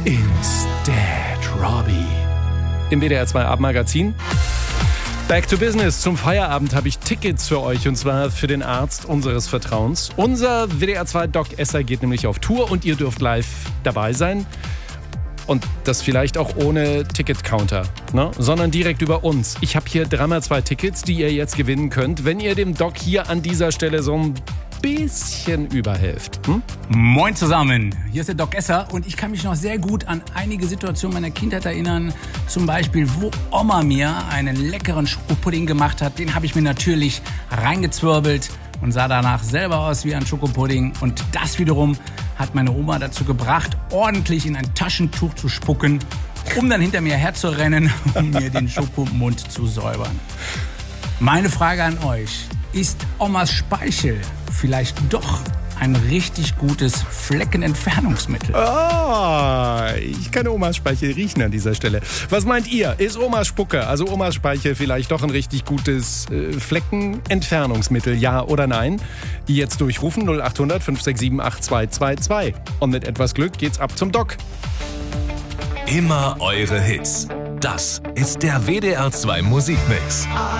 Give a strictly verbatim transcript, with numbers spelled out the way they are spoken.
Instead Robbie. Im W D R zwei Abendmagazin. Back to Business. Zum Feierabend habe ich Tickets für euch, und zwar für den Arzt unseres Vertrauens. Unser W D R zwei Doc Esser geht nämlich auf Tour und ihr dürft live dabei sein. Und das vielleicht auch ohne Ticket-Counter, ne? Sondern direkt über uns. Ich habe hier dreimal zwei Tickets, die ihr jetzt gewinnen könnt, wenn ihr dem Doc hier an dieser Stelle so ein bisschen überhelft. Hm? Moin zusammen, hier ist der Doc Esser und ich kann mich noch sehr gut an einige Situationen meiner Kindheit erinnern. Zum Beispiel, wo Oma mir einen leckeren Schokopudding gemacht hat. Den habe ich mir natürlich reingezwirbelt und sah danach selber aus wie ein Schokopudding. Und das wiederum hat meine Oma dazu gebracht, ordentlich in ein Taschentuch zu spucken, um dann hinter mir herzurennen, um mir den Schokomund zu säubern. Meine Frage an euch: Ist Omas Speichel vielleicht doch ein richtig gutes Fleckenentfernungsmittel? Oh, ich kann Omas Speichel riechen an dieser Stelle. Was meint ihr? Ist Omas Spucke, also Omas Speichel, vielleicht doch ein richtig gutes äh, Fleckenentfernungsmittel? Ja oder nein? Jetzt durchrufen null acht hundert fünf sechs sieben acht zwei zwei zwei. Und mit etwas Glück geht's ab zum Doc. Immer eure Hits. Das ist der W D R zwei Musikmix.